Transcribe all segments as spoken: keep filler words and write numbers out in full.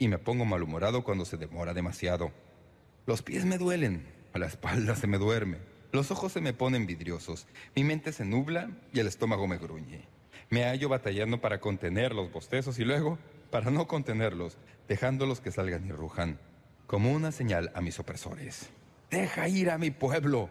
y me pongo malhumorado cuando se demora demasiado. Los pies me duelen, la espalda se me duerme, los ojos se me ponen vidriosos, mi mente se nubla y el estómago me gruñe. Me hallo batallando para contener los bostezos y luego, para no contenerlos, dejándolos que salgan y rujan, como una señal a mis opresores. ¡Deja ir a mi pueblo!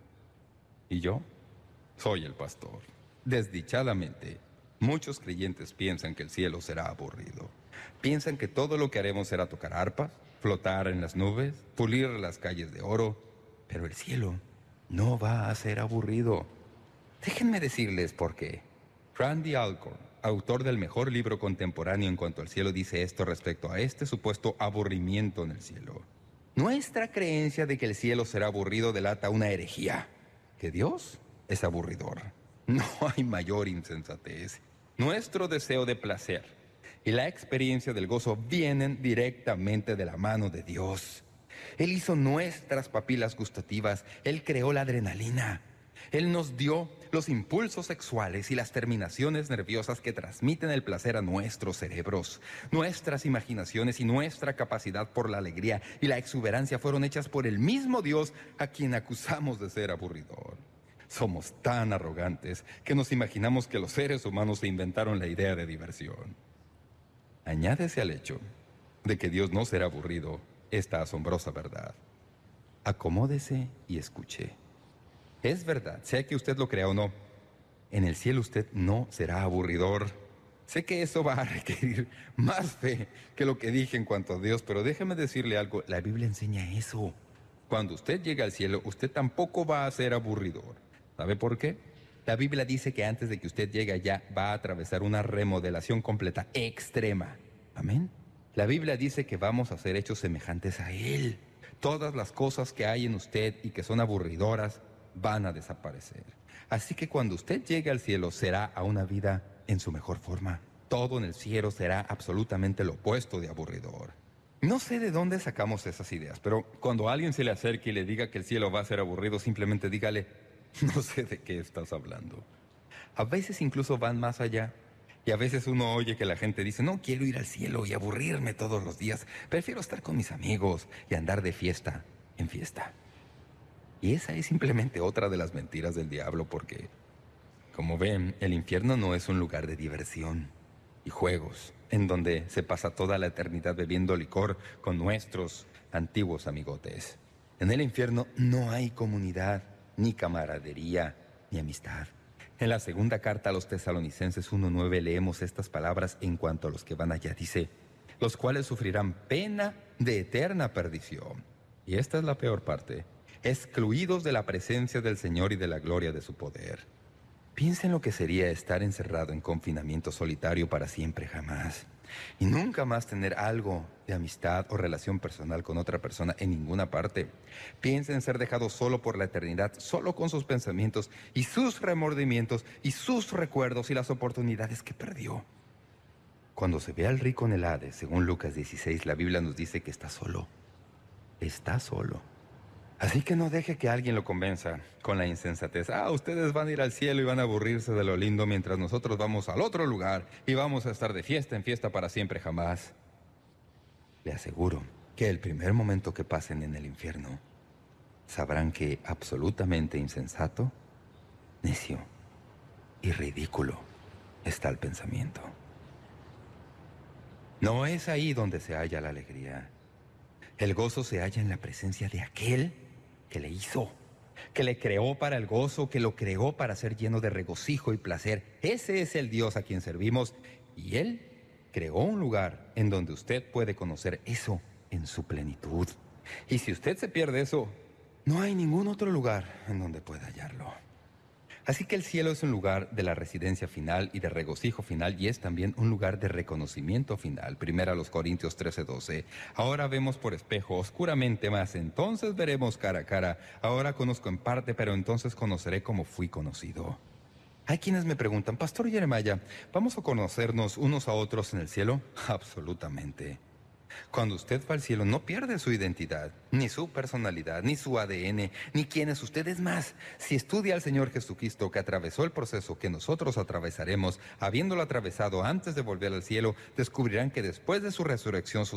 ¿Y yo? Soy el pastor. Desdichadamente, muchos creyentes piensan que el cielo será aburrido. Piensan que todo lo que haremos será tocar arpas, flotar en las nubes, pulir las calles de oro. Pero el cielo no va a ser aburrido. Déjenme decirles por qué. Randy Alcorn, autor del mejor libro contemporáneo en cuanto al cielo, dice esto respecto a este supuesto aburrimiento en el cielo. Nuestra creencia de que el cielo será aburrido delata una herejía, que Dios es aburridor. No hay mayor insensatez. Nuestro deseo de placer y la experiencia del gozo vienen directamente de la mano de Dios. Él hizo nuestras papilas gustativas, Él creó la adrenalina. Él nos dio los impulsos sexuales y las terminaciones nerviosas que transmiten el placer a nuestros cerebros. Nuestras imaginaciones y nuestra capacidad por la alegría y la exuberancia fueron hechas por el mismo Dios a quien acusamos de ser aburridor. Somos tan arrogantes que nos imaginamos que los seres humanos se inventaron la idea de diversión. Añádese al hecho de que Dios no será aburrido esta asombrosa verdad. Acomódese y escuche. Es verdad, sea que usted lo crea o no, en el cielo usted no será aburridor. Sé que eso va a requerir más fe que lo que dije en cuanto a Dios, pero déjeme decirle algo, la Biblia enseña eso. Cuando usted llegue al cielo, usted tampoco va a ser aburridor. ¿Sabe por qué? La Biblia dice que antes de que usted llegue allá, va a atravesar una remodelación completa, extrema. ¿Amén? La Biblia dice que vamos a ser hechos semejantes a Él. Todas las cosas que hay en usted y que son aburridoras van a desaparecer. Así que cuando usted llegue al cielo, será a una vida en su mejor forma. Todo en el cielo será absolutamente lo opuesto de aburridor. No sé de dónde sacamos esas ideas, pero cuando alguien se le acerque y le diga que el cielo va a ser aburrido, simplemente dígale, no sé de qué estás hablando. A veces incluso van más allá. Y a veces uno oye que la gente dice, no quiero ir al cielo y aburrirme todos los días. Prefiero estar con mis amigos y andar de fiesta en fiesta. Y esa es simplemente otra de las mentiras del diablo porque, como ven, el infierno no es un lugar de diversión y juegos en donde se pasa toda la eternidad bebiendo licor con nuestros antiguos amigotes. En el infierno no hay comunidad, ni camaradería, ni amistad. En la segunda carta a los Tesalonicenses uno nueve leemos estas palabras en cuanto a los que van allá. Dice, los cuales sufrirán pena de eterna perdición. Y esta es la peor parte. Excluidos de la presencia del Señor y de la gloria de su poder. Piensen lo que sería estar encerrado en confinamiento solitario para siempre jamás. Y nunca más tener algo de amistad o relación personal con otra persona en ninguna parte. Piensen ser dejados solo por la eternidad, solo con sus pensamientos y sus remordimientos y sus recuerdos y las oportunidades que perdió. Cuando se ve al rico en el Hades, según Lucas dieciséis, la Biblia nos dice que está solo. Está solo. Así que no deje que alguien lo convenza con la insensatez. Ah, ustedes van a ir al cielo y van a aburrirse de lo lindo mientras nosotros vamos al otro lugar y vamos a estar de fiesta en fiesta para siempre jamás. Le aseguro que el primer momento que pasen en el infierno, sabrán que absolutamente insensato, necio y ridículo está el pensamiento. No es ahí donde se halla la alegría. El gozo se halla en la presencia de aquel que le hizo, que le creó para el gozo, que lo creó para ser lleno de regocijo y placer. Ese es el Dios a quien servimos y Él creó un lugar en donde usted puede conocer eso en su plenitud. Y si usted se pierde eso, no hay ningún otro lugar en donde pueda hallarlo. Así que el cielo es un lugar de la residencia final y de regocijo final y es también un lugar de reconocimiento final. Primera a los Corintios trece doce. Ahora vemos por espejo oscuramente, mas entonces veremos cara a cara. Ahora conozco en parte, pero entonces conoceré como fui conocido. Hay quienes me preguntan, Pastor Jeremiah, ¿vamos a conocernos unos a otros en el cielo? Absolutamente. Cuando usted va al cielo no pierde su identidad, ni su personalidad, ni su A D N, ni quién es usted. Es más, si estudia al Señor Jesucristo que atravesó el proceso que nosotros atravesaremos, habiéndolo atravesado antes de volver al cielo, descubrirán que después de su resurrección